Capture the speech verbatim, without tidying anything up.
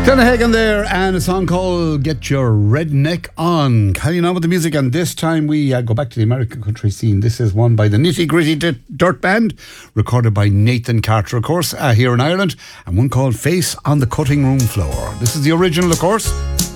Dana Hagen there, and a song called Get Your Redneck On. Carrying on with the music, and this time we uh, go back to the American country scene. This is one by the Nitty Gritty D- Dirt Band, recorded by Nathan Carter, of course, uh, here in Ireland, and one called Face on the Cutting Room Floor. This is the original, of course.